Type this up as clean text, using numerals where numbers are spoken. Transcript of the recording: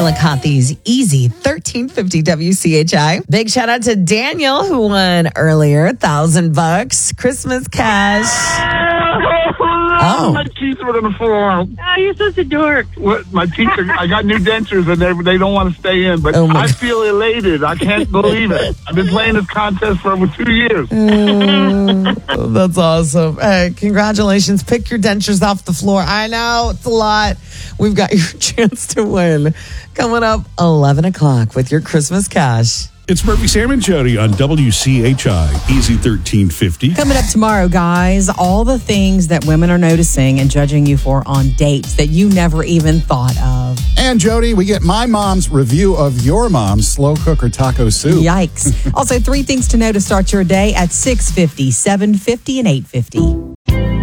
Chillicothe's Easy 1350 WCHI. Big shout out to Daniel who won earlier. $1,000 Christmas cash. Oh. My teeth were on the floor. Oh, you're such a dork. What, my teeth I got new dentures and they don't want to stay in, but I feel elated. I can't believe it. I've been playing this contest for over 2 years. That's awesome. Hey, congratulations. Pick your dentures off the floor. I know it's a lot. We've got your chance to win coming up 11 o'clock with your Christmas cash. It's Murphy, Sam, and Jody on WCHI, Easy 1350. Coming up tomorrow, guys, all the things that women are noticing and judging you for on dates that you never even thought of. And Jody, we get my mom's review of your mom's slow cooker taco soup. Yikes. Also, 3 things to know to start your day at 6:50, 7:50, and 8:50.